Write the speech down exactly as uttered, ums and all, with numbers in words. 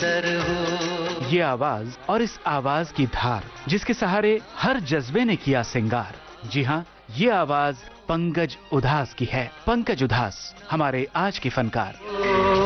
सुंदर हो। ये आवाज और इस आवाज की धार, जिसके सहारे हर जज्बे ने किया सिंगार। जी हाँ, ये आवाज पंकज उधास की है। पंकज उधास हमारे आज के फनकार।